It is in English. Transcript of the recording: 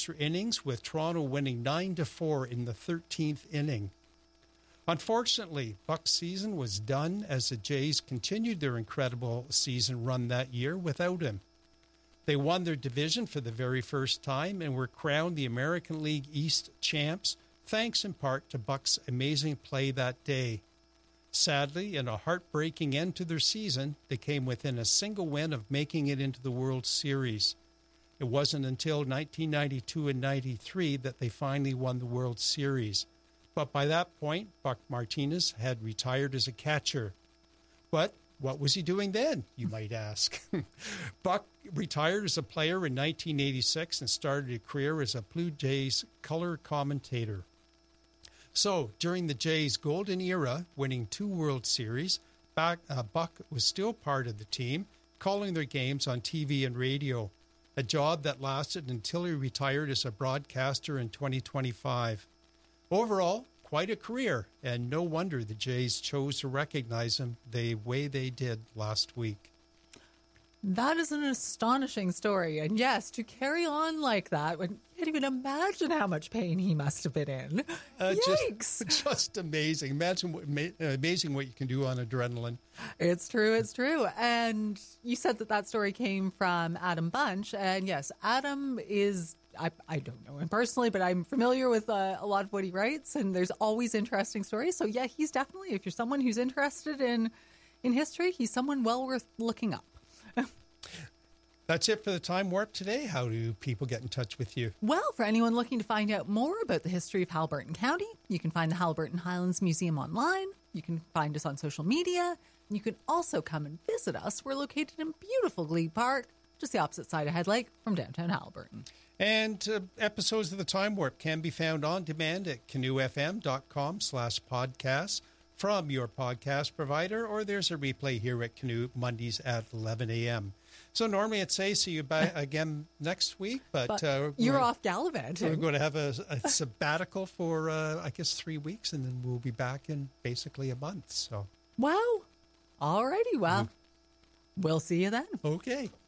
extra innings, with Toronto winning 9-4 in the 13th inning. Unfortunately, Buck's season was done as the Jays continued their incredible season run that year without him. They won their division for the very first time and were crowned the American League East champs, thanks in part to Buck's amazing play that day. Sadly, in a heartbreaking end to their season, they came within a single win of making it into the World Series. It wasn't until 1992 and 93 that they finally won the World Series. But by that point, Buck Martinez had retired as a catcher. But what was he doing then, you might ask? Buck retired as a player in 1986 and started a career as a Blue Jays color commentator. So, during the Jays' golden era, winning 2 World Series, Buck was still part of the team, calling their games on TV and radio, a job that lasted until he retired as a broadcaster in 2025. Overall, quite a career, and no wonder the Jays chose to recognize him the way they did last week. That is an astonishing story. And yes, to carry on like that, when you can't even imagine how much pain he must have been in. Yikes. Just amazing. Amazing what you can do on adrenaline. It's true. And you said that story came from Adam Bunch. And yes, Adam is, I don't know him personally, but I'm familiar with a lot of what he writes. And there's always interesting stories. So yeah, he's definitely, if you're someone who's interested in history, he's someone well worth looking up. That's it for the Time Warp today. How do people get in touch with you? Well, for anyone looking to find out more about the history of Haliburton County, you can find the Haliburton Highlands Museum online. You can find us on social media. And you can also come and visit us. We're located in beautiful Glebe Park, just the opposite side of Head Lake from downtown Haliburton. And episodes of the Time Warp can be found on demand at canoefm.com/podcasts from your podcast provider, or there's a replay here at Canoe Mondays at 11 a.m. So normally I'd say see you back again next week, but you're off gallivanting. We're going to have a sabbatical for, 3 weeks, and then we'll be back in basically a month. So, wow. All righty. Well, we'll see you then. Okay.